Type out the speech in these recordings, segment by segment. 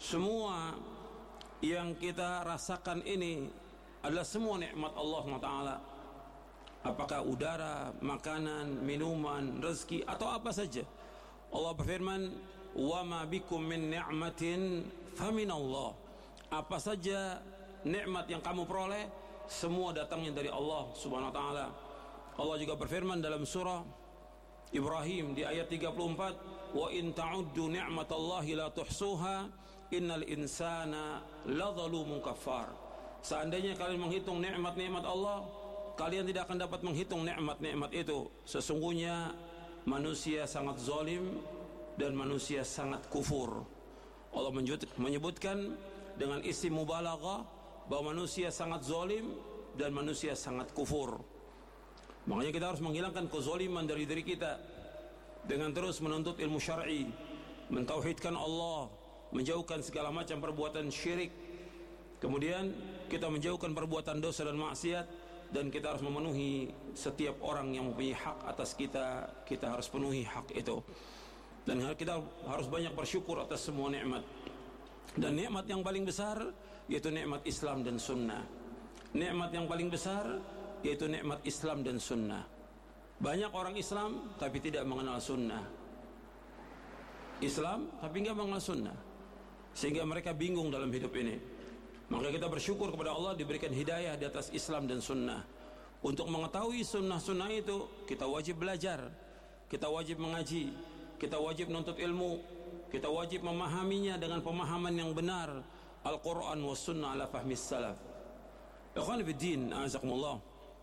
Semua yang kita rasakan ini adalah semua nikmat Allah Taala. Apakah udara, makanan, minuman, rezeki atau apa saja. Allah berfirman, "Wa ma bikum min ni'matin faminallah." Apa saja nikmat yang kamu peroleh, semua datangnya dari Allah Subhanahu wa taala. Allah juga berfirman dalam surah Ibrahim di ayat 34, "Wa in ta'uddu ni'matallahi la tuhsuha, innal insana ladzalumun kafar." Seandainya kalian menghitung nikmat-nikmat Allah, kalian tidak akan dapat menghitung nikmat-nikmat itu. Sesungguhnya manusia sangat zalim dan manusia sangat kufur. Allah menyebutkan dengan isim mubalaghah bahwa manusia sangat zalim dan manusia sangat kufur. Makanya kita harus menghilangkan kezaliman dari diri kita dengan terus menuntut ilmu syar'i, mentauhidkan Allah, menjauhkan segala macam perbuatan syirik. Kemudian kita menjauhkan perbuatan dosa dan maksiat, dan kita harus memenuhi setiap orang yang mempunyai hak atas kita. Kita harus penuhi hak itu, dan kita harus banyak bersyukur atas semua nikmat. Dan nikmat yang paling besar yaitu nikmat Islam dan Sunnah. Nikmat yang paling besar yaitu nikmat Islam dan Sunnah. Banyak orang Islam tapi tidak mengenal Sunnah. Islam tapi tidak mengenal Sunnah, sehingga mereka bingung dalam hidup ini. Maka kita bersyukur kepada Allah diberikan hidayah di atas Islam dan Sunnah. Untuk mengetahui sunnah-sunnah itu, kita wajib belajar, kita wajib mengaji, kita wajib menuntut ilmu, kita wajib memahaminya dengan pemahaman yang benar. Al-Quran wa sunnah ala fahmis salaf. Ikhwan fiddin, a'azakumullah,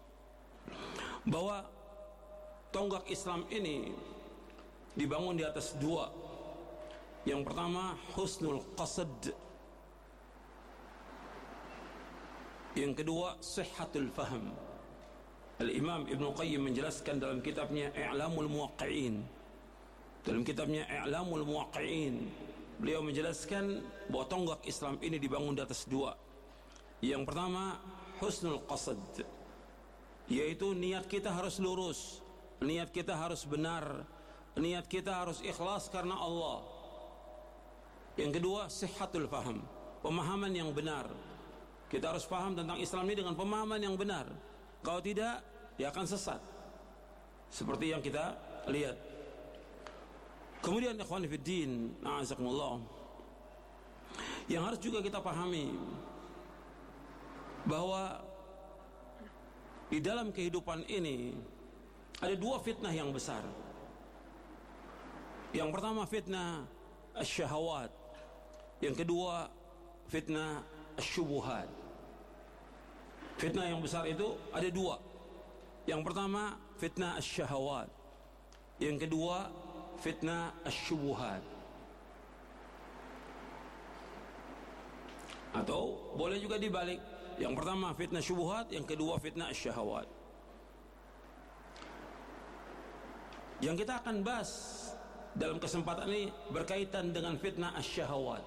bahwa tonggak Islam ini dibangun di atas dua. Yang pertama, husnul qasad. Yang kedua, sihhatul faham. Al-Imam Ibn Qayyim menjelaskan dalam kitabnya I'lamul Muwaqqi'in. Dalam kitabnya I'lamul Muwaqqi'in, beliau menjelaskan bahwa tonggak Islam ini dibangun di atas dua. Yang pertama, husnul qasad, yaitu niat kita harus lurus, niat kita harus benar, niat kita harus ikhlas karena Allah. Yang kedua, sihhatul faham, pemahaman yang benar. Kita harus paham tentang Islam ini dengan pemahaman yang benar. Kalau tidak, dia akan sesat, seperti yang kita lihat. Kemudian ikhwan fiddin, a'azakumullah, yang harus juga kita pahami bahwa di dalam kehidupan ini ada dua fitnah yang besar. Yang pertama, fitnah asy-syahawat. Yang kedua, fitnah asy-syubuhat. Fitnah yang besar itu ada dua. Yang pertama, fitnah asy-syahawat. Yang kedua, fitnah asy-syubuhat. Atau boleh juga dibalik. Yang pertama fitnah syubuhat, yang kedua fitnah asy-syahawat. Yang kita akan bahas dalam kesempatan ini berkaitan dengan fitnah asy-syahawat,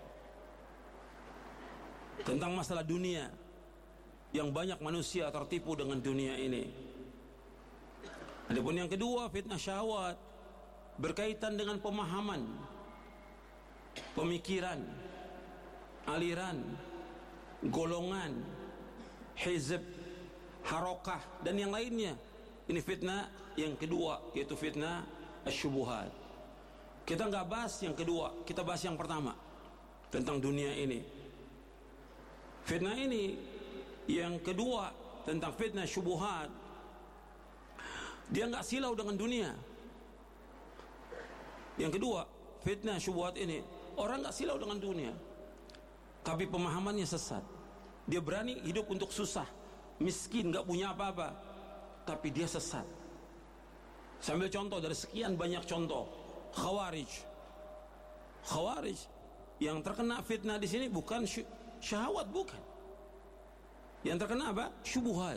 tentang masalah dunia, yang banyak manusia tertipu dengan dunia ini. Adapun yang kedua, fitnah syahwat, berkaitan dengan pemahaman, pemikiran, aliran, golongan, hizb, harokah, dan yang lainnya. Ini fitnah yang kedua, yaitu fitnah asy-syubuhat. Kita nggak bahas yang kedua, kita bahas yang pertama, tentang dunia ini. Fitnah ini yang kedua, tentang fitnah syubuhat, dia nggak silau dengan dunia. Yang kedua, fitnah syubuhat ini, orang nggak silau dengan dunia, tapi pemahamannya sesat. Dia berani hidup untuk susah, miskin, nggak punya apa-apa, tapi dia sesat. Sambil contoh dari sekian banyak contoh, Khawarij. Yang terkena fitnah di sini bukan syahwat, bukan. Yang terkena apa? Syubuhat.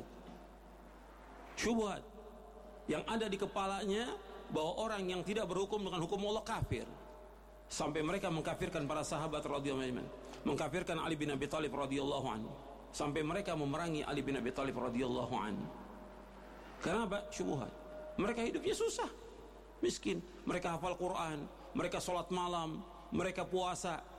Yang ada di kepalanya bahwa orang yang tidak berhukum dengan hukum Allah kafir. Sampai mereka mengkafirkan para sahabat radhiyallahu anhum, mengkafirkan Ali bin Abi Thalib radhiyallahu anhu, sampai mereka memerangi Ali bin Abi Thalib radhiyallahu anhu. Karena apa? Syubuhat. Mereka hidupnya susah, miskin. Mereka hafal Quran, mereka sholat malam, mereka puasa,